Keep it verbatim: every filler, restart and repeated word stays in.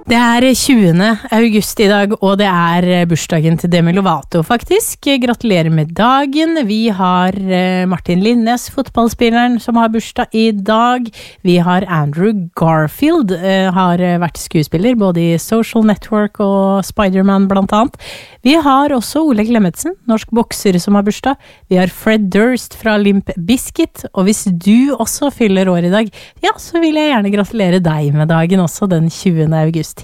Det er tjuende august i dag, og det er bursdagen til Demi Lovato faktisk. Gratulerer med dagen. Vi har Martin Linnes, fotballspilleren, som har bursdag i dag. Vi har Andrew Garfield, har vært skuespiller både i Social Network og Spider-Man blant annet. Vi har også Ole Klemetsen, norsk bokser som har bursdag. Vi har Fred Durst fra Limp Bizkit, og hvis du også fyller år i dag, ja, så vil jeg gjerne gratulere deg med dagen også den tjuende august.